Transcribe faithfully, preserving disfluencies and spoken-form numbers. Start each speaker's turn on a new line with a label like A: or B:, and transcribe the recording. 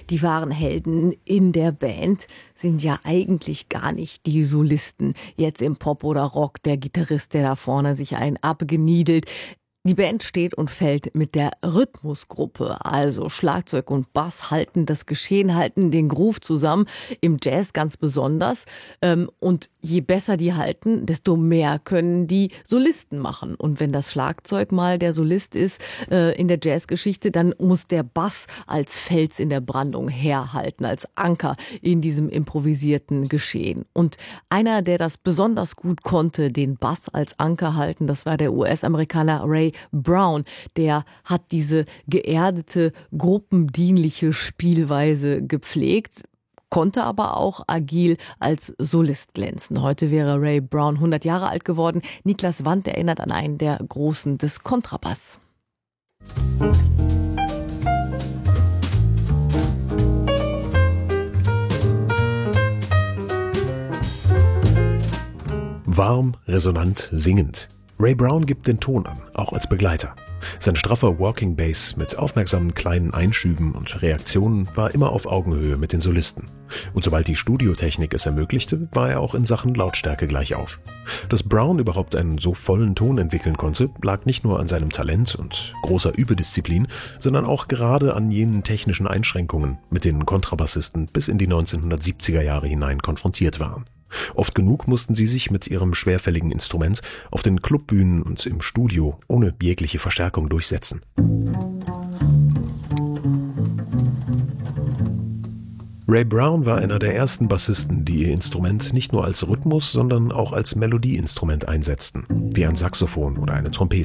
A: Die wahren Helden in der Band sind ja eigentlich gar nicht die Solisten. Jetzt im Pop oder Rock, der Gitarrist, der da vorne sich einen abgeniedelt. Die Band steht und fällt mit der Rhythmusgruppe, also Schlagzeug und Bass halten das Geschehen, halten den Groove zusammen, im Jazz ganz besonders. Und je besser die halten, desto mehr können die Solisten machen. Und wenn das Schlagzeug mal der Solist ist in der Jazzgeschichte, dann muss der Bass als Fels in der Brandung herhalten, als Anker in diesem improvisierten Geschehen. Und einer, der das besonders gut konnte, den Bass als Anker halten, das war der U S-Amerikaner Ray Brown. Der hat diese geerdete, gruppendienliche Spielweise gepflegt, konnte aber auch agil als Solist glänzen. Heute wäre Ray Brown hundert Jahre alt geworden. Niklas Wandt erinnert an einen der Großen des Kontrabass.
B: Warm, resonant, singend. Ray Brown gibt den Ton an, auch als Begleiter. Sein straffer Working Bass mit aufmerksamen kleinen Einschüben und Reaktionen war immer auf Augenhöhe mit den Solisten. Und sobald die Studiotechnik es ermöglichte, war er auch in Sachen Lautstärke gleich auf. Dass Brown überhaupt einen so vollen Ton entwickeln konnte, lag nicht nur an seinem Talent und großer Übedisziplin, sondern auch gerade an jenen technischen Einschränkungen, mit denen Kontrabassisten bis in die neunzehnhundertsiebziger Jahre hinein konfrontiert waren. Oft genug mussten sie sich mit ihrem schwerfälligen Instrument auf den Clubbühnen und im Studio ohne jegliche Verstärkung durchsetzen. Ray Brown war einer der ersten Bassisten, die ihr Instrument nicht nur als Rhythmus, sondern auch als Melodieinstrument einsetzten, wie ein Saxophon oder eine Trompete.